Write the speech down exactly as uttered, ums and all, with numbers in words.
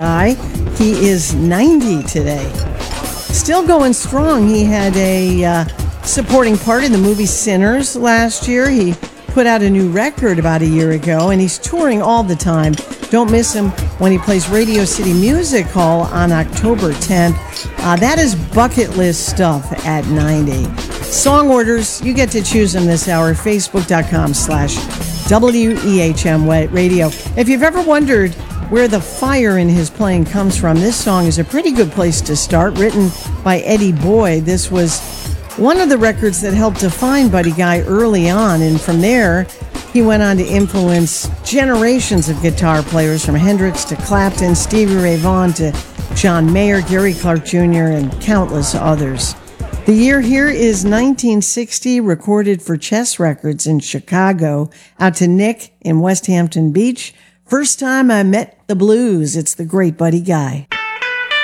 Guy. He is ninety today. Still going strong. He had a uh, supporting part in the movie Sinners last year. He put out a new record about a year ago, and he's touring all the time. Don't miss him when he plays Radio City Music Hall on October tenth. Uh, that is bucket list stuff at ninety. Song orders, you get to choose them this hour. Facebook.com slash WEHM Radio. If you've ever wondered where the fire in his playing comes from, this song is a pretty good place to start. Written by Eddie Boyd, this was one of the records that helped define Buddy Guy early on, and from there, he went on to influence generations of guitar players, from Hendrix to Clapton, Stevie Ray Vaughan to John Mayer, Gary Clark Junior, and countless others. The year here is nineteen sixty, recorded for Chess Records in Chicago. Out to Nick in West Hampton Beach. First time I met the blues, it's the great Buddy Guy.